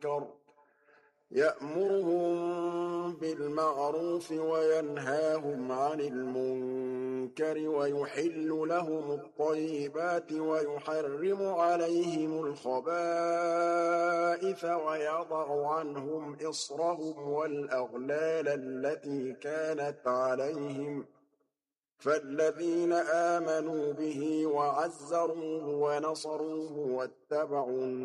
الْمُنكَرِ يَأْمُرُهُم بِالْمَعْرُوفِ وَيَنْهَاهُمْ عَنِ الْمُنكَرِ وَيُحِلُّ لَهُمُ الطَّيِّبَاتِ وَيُحَرِّمُ عَلَيْهِمُ الْخَبَائِثَ وَيَضَعُ عَنْهُمْ إِصْرَهُمْ وَالْأَغْلَالَ الَّتِي كَانَتْ عَلَيْهِمْ ۚ فَالَّذِينَ آمَنُوا بِهِ وَعَزَّرُوهُ وَنَصَرُوهُ وَاتَّبَعُوا